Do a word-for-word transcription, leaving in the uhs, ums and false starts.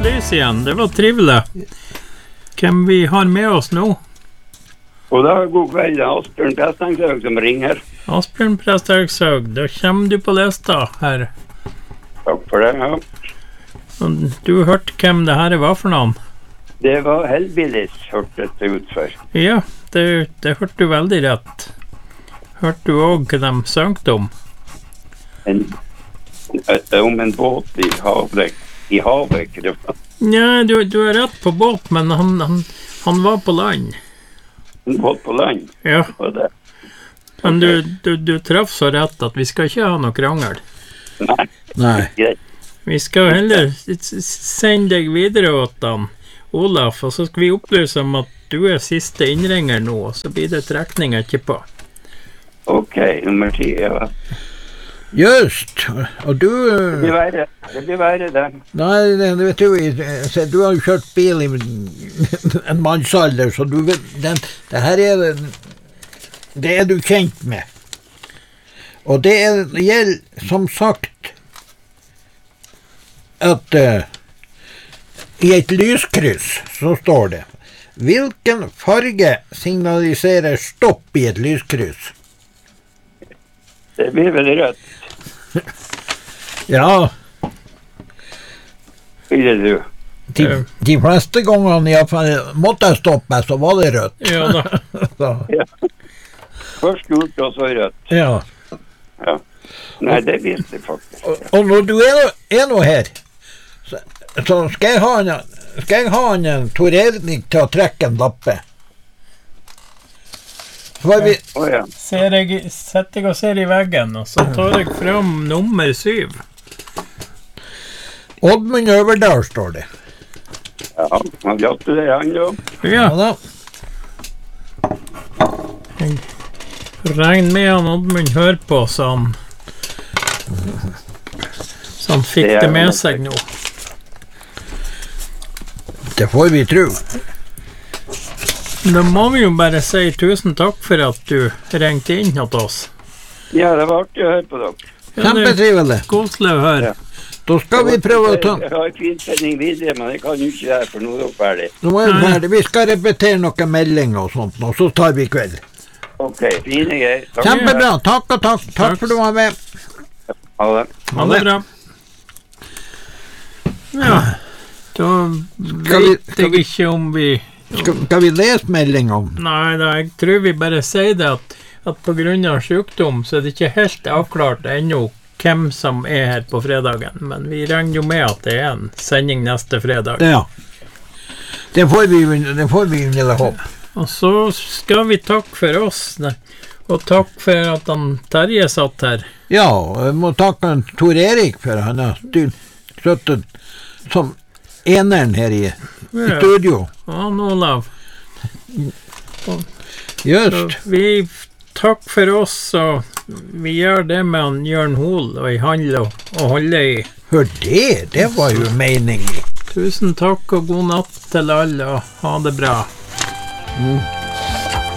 lys igjen. Det var trivelig. Hvem vi har med oss nå? Og da, god kveld, Asbjørn Presthaug som ringer. Asbjørn Presthaug, da kommer du på lista her. Takk for det, ja. Du hørte hvem det her var for noen? Det var Hellbillies, hørte det ut for. Ja, det, det hørte du veldig rett. Hørte du også hva de søngte om? En, om en båt i havet, i havet, ja, du, du er rett på båt, men han, han, han var på land. En båt på land? Ja. Det. Men du, du, du traff så rett at vi skal ikke ha noe krangel. Nei. Nei. Vi skal heller sende deg videre åt han, Olaf, og så skal vi opplyse om at du er siste innringer nå, og så blir det trekning etterpå. Ok, nummer ti, ja. Just, og du... Det blir verre, det blir verre det. Nei, det, vet du, du har jo kjørt bil i en mannsalder, så du vet, den, det her er, det er du kjent med. Og det, er, det gjelder, som sagt, at uh, i et lyskryss så står det, hvilken farge signaliserer stopp i et lyskryss? Det blir vel rødt. Ja. Ville du? De, de fleste gangene jeg måtte jeg stoppe, så var det rødt. Ja da. Ja. Først gult og så rødt. Ja. Ja. Nei, det visste jeg faktisk. Og, og når du er, er nå her, så, så skal jeg ha en, skal jeg ha en Tor Erik til å trekke en lappe. Vi... Oh, ja. Ser jeg, setter jeg og ser i veggen, og så tar jeg frem nummer syv. Oddmund Øverdal står det. Ja, han gratulerer han jo. Ja. Ja da. Jeg regner med han Oddmund hører på, så han, så han fikk det, det med seg nå. Det får vi tro. Da må vi jo bare si tusen takk for at du ringte inn hos oss. Ja, det var artig å høre på dere. Kjempetrivelig. Koselig å høre. Ja. Da skal vi prøve å ta... Jeg har fin sending videre, men jeg kan jo ikke det her, for nå er dere ferdig. Nå er vi ferdig. Vi skal repetere noen meldinger og sånt, og så tar vi kveld. Ok, fine greier. Kjempebra. Takk og takk. Takk for at du var med. Ha det. Ha det bra. Ja, da vet jeg ikke om vi... Skal, skal vi lese meldingen? Nei, da, jeg tror vi bare sier det at, at på grunn av sykdom så er det ikke helt avklart ennå hvem som er her på fredagen, men vi regner jo med at det er en sending neste fredag. Ja, det får vi, det får vi under håp. Og så skal vi takke for oss, og takk for at han Terje satt her. Ja, jeg må takke Tor Erik for han har støttet som eneren her i, i studio. Ja, Olav. Just. Vi takk for oss, og vi gjør det med han Jørn Hol, og i handel og, og holde i. Hør det, det var jo meningen. Tusen takk og god natt til alle, og ha det bra. Mm.